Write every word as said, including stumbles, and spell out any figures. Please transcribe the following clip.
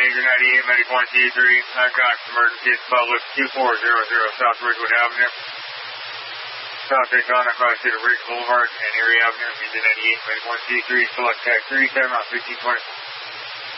Major ninety-eight, medic one two three, Contact emergency public two four zero zero South Ridgewood Avenue. South Daytona, across Cedar Ridge Boulevard and Erie Avenue, Engine ninety-eight, medic one two three, select tag three, seven out fifteen twenty.